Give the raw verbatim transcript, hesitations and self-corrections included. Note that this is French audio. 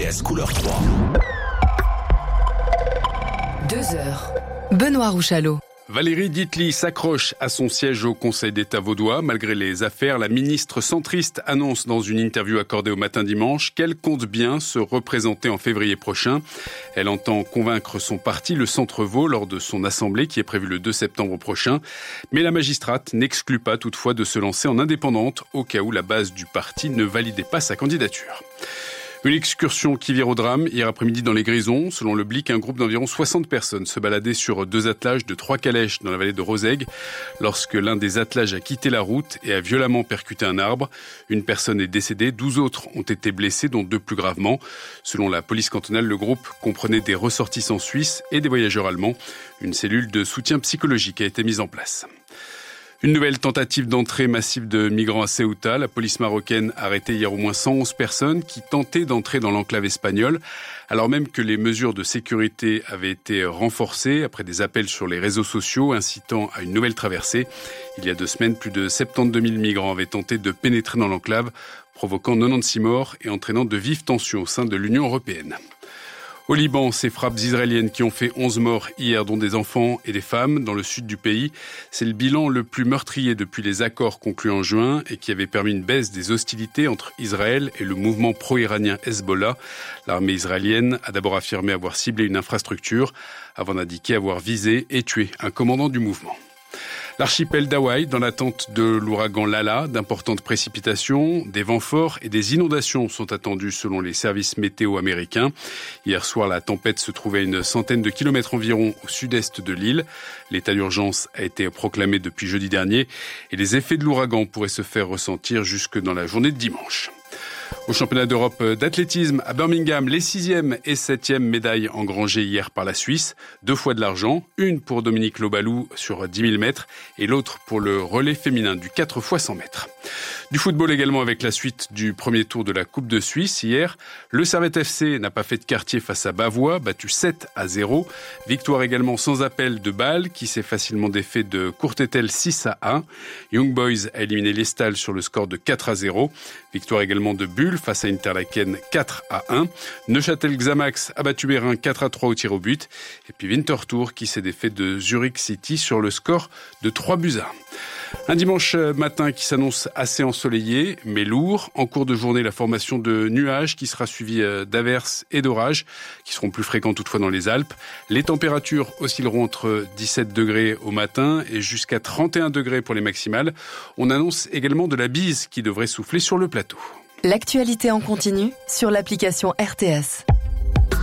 S couleur trois. Deux heures. Benoît Rouchalot. Valérie Dietly s'accroche à son siège au Conseil d'État vaudois. Malgré les affaires, la ministre centriste annonce dans une interview accordée au Matin Dimanche qu'elle compte bien se représenter en février prochain. Elle entend convaincre son parti, le Centre-Vaud, lors de son assemblée qui est prévue le deux septembre prochain. Mais la magistrate n'exclut pas toutefois de se lancer en indépendante au cas où la base du parti ne validait pas sa candidature. Une excursion qui vire au drame hier après-midi dans les Grisons. Selon le Blic, un groupe d'environ soixante personnes se baladait sur deux attelages de trois calèches dans la vallée de Roseg lorsque l'un des attelages a quitté la route et a violemment percuté un arbre. Une personne est décédée, douze autres ont été blessés, dont deux plus gravement. Selon la police cantonale, le groupe comprenait des ressortissants suisses et des voyageurs allemands. Une cellule de soutien psychologique a été mise en place. Une nouvelle tentative d'entrée massive de migrants à Ceuta. La police marocaine a arrêté hier au moins cent onze personnes qui tentaient d'entrer dans l'enclave espagnole, alors même que les mesures de sécurité avaient été renforcées après des appels sur les réseaux sociaux incitant à une nouvelle traversée. Il y a deux semaines, plus de soixante-douze mille migrants avaient tenté de pénétrer dans l'enclave, provoquant quatre-vingt-seize morts et entraînant de vives tensions au sein de l'Union européenne. Au Liban, ces frappes israéliennes qui ont fait onze morts hier, dont des enfants et des femmes, dans le sud du pays. C'est le bilan le plus meurtrier depuis les accords conclus en juin et qui avait permis une baisse des hostilités entre Israël et le mouvement pro-iranien Hezbollah. L'armée israélienne a d'abord affirmé avoir ciblé une infrastructure avant d'indiquer avoir visé et tué un commandant du mouvement. L'archipel d'Hawaï, dans l'attente de l'ouragan Lala, d'importantes précipitations, des vents forts et des inondations sont attendus selon les services météo américains. Hier soir, la tempête se trouvait à une centaine de kilomètres environ au sud-est de l'île. L'état d'urgence a été proclamé depuis jeudi dernier et les effets de l'ouragan pourraient se faire ressentir jusque dans la journée de dimanche. Au championnat d'Europe d'athlétisme à Birmingham, les sixième et septième médailles engrangées hier par la Suisse. Deux fois de l'argent, une pour Dominique Lobalou sur dix mille mètres et l'autre pour le relais féminin du quatre fois cent mètres. Du football également avec la suite du premier tour de la Coupe de Suisse. Hier, le Servette F C n'a pas fait de quartier face à Bavois, battu sept à zéro. Victoire également sans appel de Bâle, qui s'est facilement défait de Courtétel six à un. Young Boys a éliminé l'Estal sur le score de quatre à zéro. Victoire également de Bulle face à Interlaken quatre à un. Neuchâtel Xamax a battu Bérin quatre à trois au tir au but. Et puis Winterthur qui s'est défait de Zurich City sur le score de trois buts à un. Un dimanche matin qui s'annonce assez ensoleillé, mais lourd. En cours de journée, la formation de nuages qui sera suivie d'averses et d'orages, qui seront plus fréquents toutefois dans les Alpes. Les températures oscilleront entre dix-sept degrés au matin et jusqu'à trente et un degrés pour les maximales. On annonce également de la bise qui devrait souffler sur le plateau. L'actualité en continu sur l'application R T S.